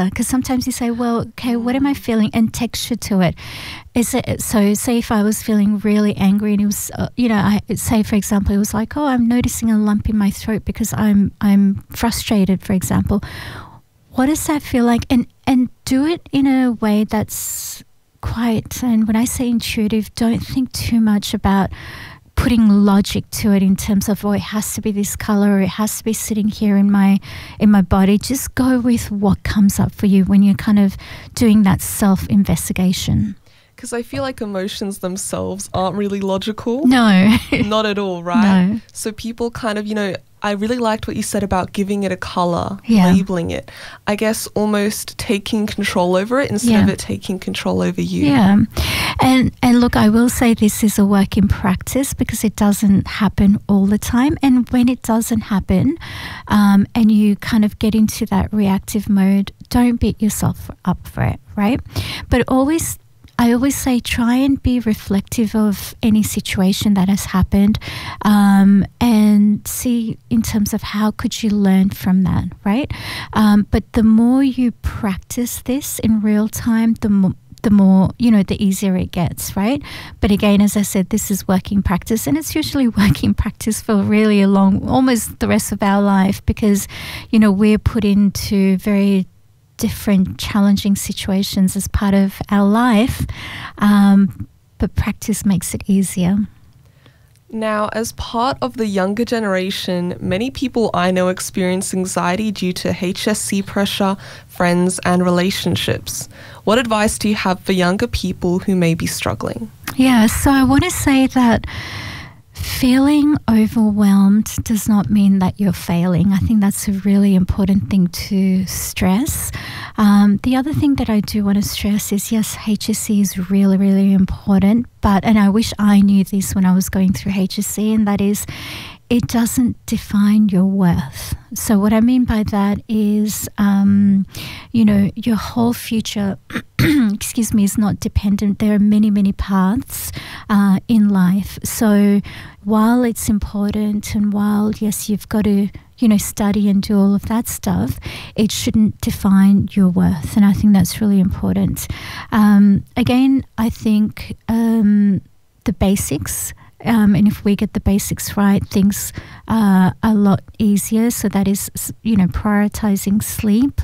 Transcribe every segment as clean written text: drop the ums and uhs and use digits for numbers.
Yeah, because sometimes you say, well, okay, what am I feeling? And texture to it. Is it, so say if I was feeling really angry and it was, I say, for example, it was like, oh, I'm noticing a lump in my throat because I'm frustrated, for example. What does that feel like? And do it in a way that's quiet. And when I say intuitive, don't think too much about putting logic to it in terms of, it has to be this color, or it has to be sitting here in my body. Just go with what comes up for you when you're kind of doing that self-investigation. Because I feel like emotions themselves aren't really logical. No. Not at all, right? No. So people kind of, I really liked what you said about giving it a color, labeling it. I guess almost taking control over it instead of it taking control over you. Yeah. And look, I will say this is a work in practice because it doesn't happen all the time. And when it doesn't happen, and you kind of get into that reactive mode, don't beat yourself up for it, right? But I always say try and be reflective of any situation that has happened, and see in terms of how could you learn from that, right? But the more you practice this in real time, the more, the easier it gets, right? But again, as I said, this is working practice, and it's usually working practice for really almost the rest of our life, because, we're put into very different challenging situations as part of our life, but practice makes it easier. Now, as part of the younger generation, many people I know experience anxiety due to HSC pressure, friends, and relationships. What advice do you have for younger people who may be struggling? Yeah, so I want to say that feeling overwhelmed does not mean that you're failing. I think that's a really important thing to stress. The other thing that I do want to stress is, yes, HSC is really, really important, and I wish I knew this when I was going through HSC, and that is, it doesn't define your worth. So what I mean by that is, your whole future, is not dependent. There are many, many paths in life. So while it's important, and while, yes, you've got to, study and do all of that stuff, it shouldn't define your worth. And I think that's really important. Again, I think the basics, and if we get the basics right, things are a lot easier. So that is, prioritizing sleep,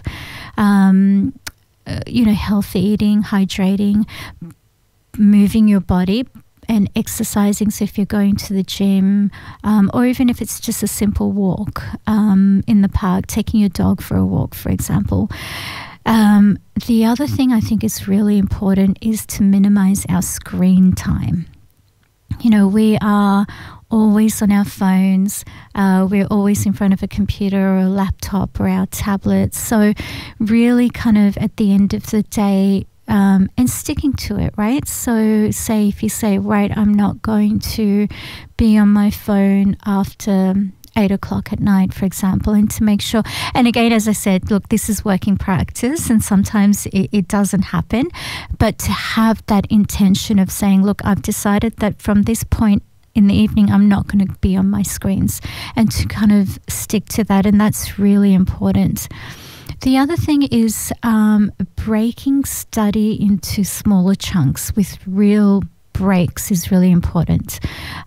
healthy eating, hydrating, moving your body, and exercising. So if you're going to the gym, or even if it's just a simple walk in the park, taking your dog for a walk, for example. The other thing I think is really important is to minimize our screen time. We are always on our phones. We're always in front of a computer or a laptop or our tablets. So really kind of at the end of the day, and sticking to it, right? So say if you say, right, I'm not going to be on my phone after 8 o'clock at night, for example, and to make sure, and again, as I said, look, this is working practice, and sometimes it doesn't happen, but to have that intention of saying, look, I've decided that from this point in the evening, I'm not going to be on my screens, and to kind of stick to that, and that's really important. The other thing is breaking study into smaller chunks with real breaks is really important.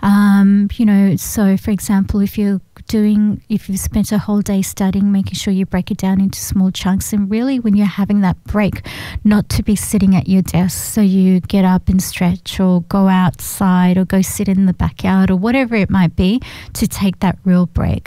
So for example, if you've spent a whole day studying, making sure you break it down into small chunks, and really when you're having that break, not to be sitting at your desk. So you get up and stretch, or go outside, or go sit in the backyard, or whatever it might be, to take that real break.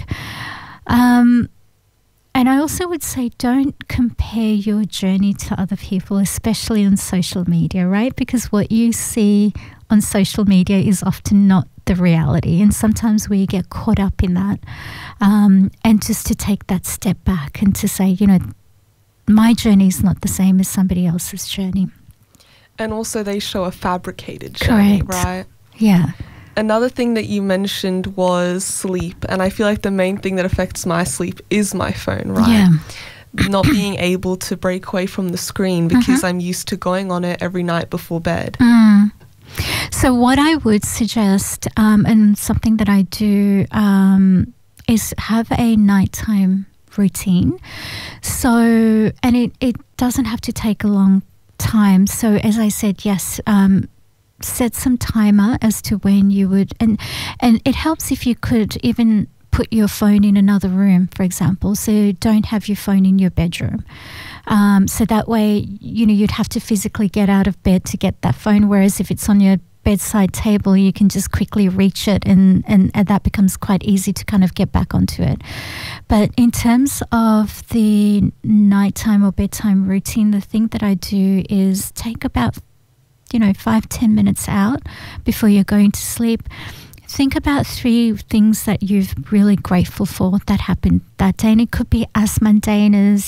And I also would say, don't compare your journey to other people, especially on social media, right? Because what you see on social media is often not the reality. And sometimes we get caught up in that. And just to take that step back and to say, my journey is not the same as somebody else's journey. And also they show a fabricated journey, correct, right? Yeah. Another thing that you mentioned was sleep, and I feel like the main thing that affects my sleep is my phone, right? Yeah. Not being able to break away from the screen because I'm used to going on it every night before bed. So what I would suggest, and something that I do, is have a nighttime routine. So, and it doesn't have to take a long time. So as I said, yes, set some timer as to when you would, and it helps if you could even put your phone in another room, for example. So don't have your phone in your bedroom. So that way, you'd have to physically get out of bed to get that phone. Whereas if it's on your bedside table, you can just quickly reach it, and that becomes quite easy to kind of get back onto it. But in terms of the nighttime or bedtime routine, the thing that I do is take about 5-10 minutes out before you're going to sleep. Think about 3 things that you're really grateful for that happened that day. And it could be as mundane as,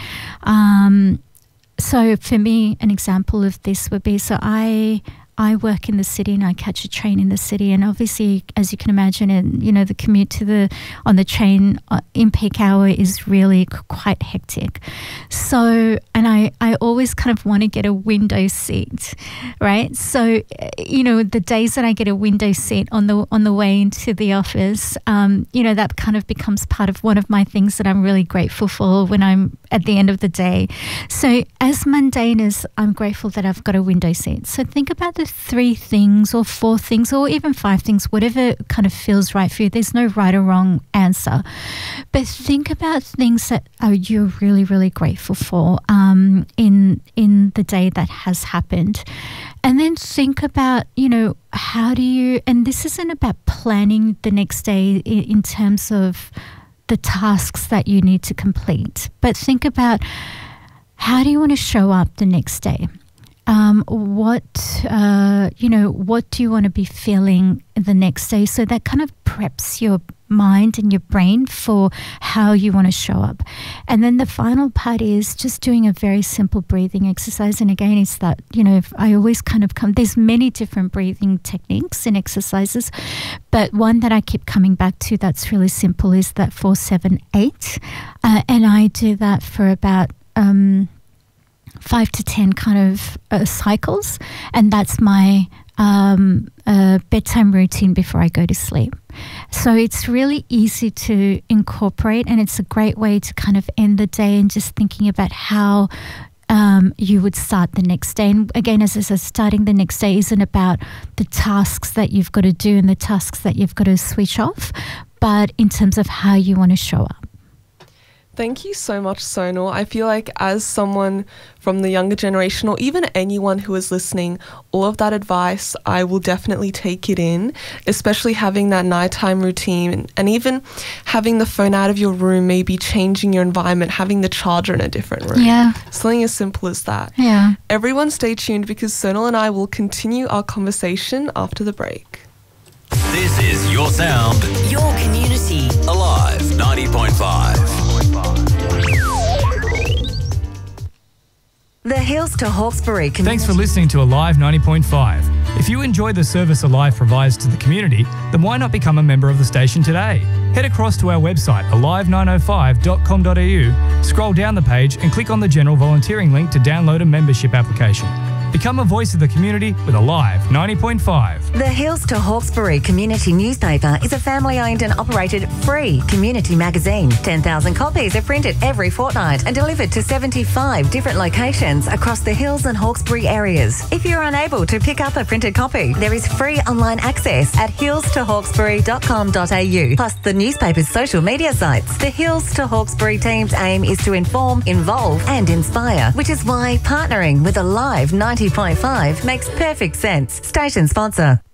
so for me, an example of this would be, so I work in the city and I catch a train in the city, and obviously, as you can imagine, the commute on the train in peak hour is really quite hectic. So, and I always kind of want to get a window seat, right? So, the days that I get a window seat on the way into the office, that kind of becomes part of one of my things that I'm really grateful for when I'm at the end of the day. So, as mundane as I'm grateful that I've got a window seat. So think about the 3 things or 4 things or even 5 things, whatever kind of feels right for you. There's no right or wrong answer. But think about things that you're really, really grateful for in the day that has happened. And then think about, how do you, and this isn't about planning the next day in terms of the tasks that you need to complete, but think about how do you want to show up the next day? What do you want to be feeling the next day? So that kind of preps your mind and your brain for how you want to show up. And then the final part is just doing a very simple breathing exercise. And again, it's that, I always kind of there's many different breathing techniques and exercises, but one that I keep coming back to that's really simple is that 4-7-8. And I do that for about 5 to 10 kind of cycles, and that's my bedtime routine before I go to sleep. So it's really easy to incorporate, and it's a great way to kind of end the day and just thinking about how you would start the next day. And again, as I said, starting the next day isn't about the tasks that you've got to do and the tasks that you've got to switch off, but in terms of how you want to show up. Thank you so much, Sonal. I feel like as someone from the younger generation, or even anyone who is listening, all of that advice, I will definitely take it in, especially having that nighttime routine and even having the phone out of your room, maybe changing your environment, having the charger in a different room. Yeah. Something as simple as that. Yeah. Everyone stay tuned because Sonal and I will continue our conversation after the break. This is your sound, your community. Alive 90.5. The Hills to Hawkesbury community. Thanks for listening to Alive 90.5. If you enjoy the service Alive provides to the community, then why not become a member of the station today? Head across to our website, alive905.com.au, scroll down the page and click on the general volunteering link to download a membership application. Become a voice of the community with Alive 90.5. The Hills to Hawkesbury community newspaper is a family-owned and operated free community magazine. 10,000 copies are printed every fortnight and delivered to 75 different locations across the Hills and Hawkesbury areas. If you're unable to pick up a printed copy, there is free online access at hillstohawkesbury.com.au, plus the newspaper's social media sites. The Hills to Hawkesbury team's aim is to inform, involve and inspire, which is why partnering with Alive 90.5 makes perfect sense. Station sponsor.